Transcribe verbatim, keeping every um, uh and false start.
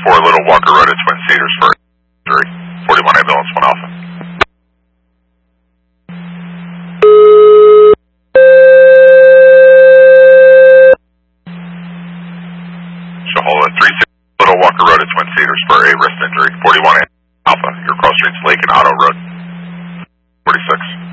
four Little Walker Road at Twin Cedars for injury. forty-one ambulance, one Alpha. Shahola, three six Little Walker Road at Twin Cedars for a wrist injury. forty-one Alpha. Your cross streets Lake and Auto Road. forty-six.